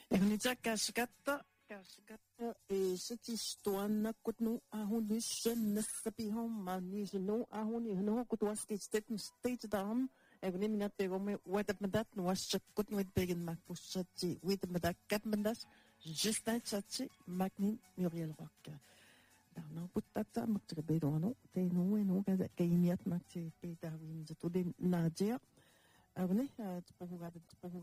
Egunita kashkata e sitistuana kutnu ahunishen nasapiho manishno ahunihno kutwaski state down egunimina pegome wedapmadat nwashak kutnu pegen makpushati wedapmadak kapmandas justin chachi magnin Muriel Rock. Daarna putata maktrbedono teno eno kaimiat makti pedarwin zatudin Nadia. Agune